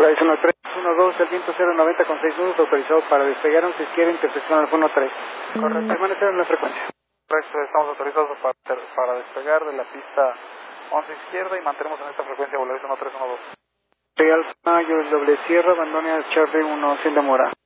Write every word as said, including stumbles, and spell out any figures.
Volaris uno tres uno dos, el viento cero noventa con seis nudos, autorizado para despegar once izquierda, intersección al uno tres. Correcto. Permanecer en la frecuencia. Correcto, estamos autorizados para, para despegar de la pista once izquierda y mantenemos en esta frecuencia Volaris uno tres uno dos. Real Mayo, el doble cierra, abandone a Charlie uno sin demora.